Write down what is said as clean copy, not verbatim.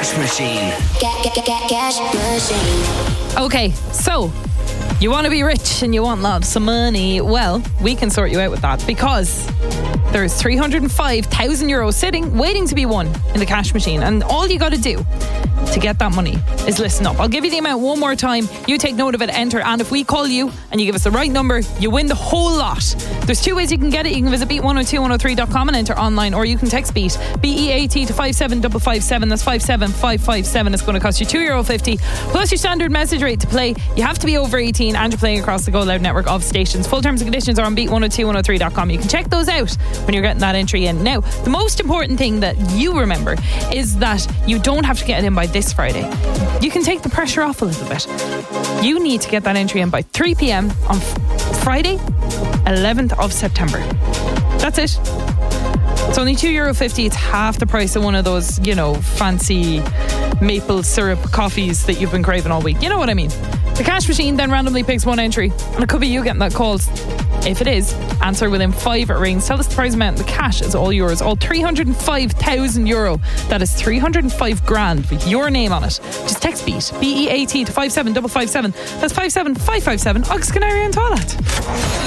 Cash Machine. Cash Machine. Okay, so you want to be rich and you want lots of money. Well, we can sort you out with that because there's €305,000 sitting, waiting to be won in the Cash Machine. And all you got to do to get that money is listen up. I'll give you the amount one more time. You take note of it, enter, and if we call you and you give us the right number, you win the whole lot. There's two ways you can get it. You can visit beat102103.com and enter online, or you can text BEAT, BEAT, to 57557. That's 57557. It's going to cost you €2.50 plus your standard message rate to play. You have to be over 18 and you're playing across the Go Loud network of stations. Full terms and conditions are on beat102103.com. You can check those out when you're getting that entry in. Now, the most important thing that you remember is that you don't have to get it in by this Friday. You can take the pressure off a little bit. You need to get that entry in by 3 p.m. on Friday, 11th of September. That's it. It's only €2.50. It's half the price of one of those, fancy maple syrup coffees that you've been craving all week. You know what I mean? The Cash Machine then randomly picks one entry, and it could be you getting that call. If it is, answer within 5 rings. Tell us the prize amount. The cash is all yours. All €305,000. That is 305 grand with your name on it. Just text BEAT, BEAT, to 57557. That's 57557. Ox Canary and Toilet.